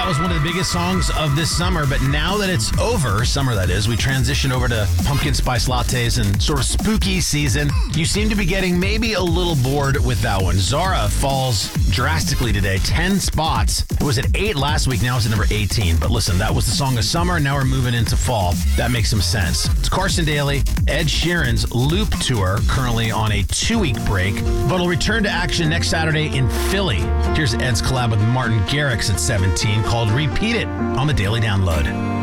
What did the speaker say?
That was one of the biggest songs of this summer, but now that it's over, summer that is, we transition over to pumpkin spice lattes and sort of spooky season. You seem to be getting maybe a little bored with that one. Zara falls drastically today, 10 spots. It was at 8 last week, now it's at number 18. But listen, that was the song of summer, now we're moving into fall. That makes some sense. It's Carson Daly, Ed Sheeran's Loop Tour, currently on a 2-week break, but will return to action next Saturday in Philly. Here's Ed's collab with Martin Garrix at 17 called Repeat It on the Daily Download.